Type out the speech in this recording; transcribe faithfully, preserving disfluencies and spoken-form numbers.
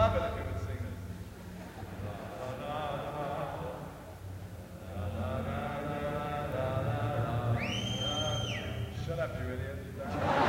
love it if you would sing this. Shut up, you idiot.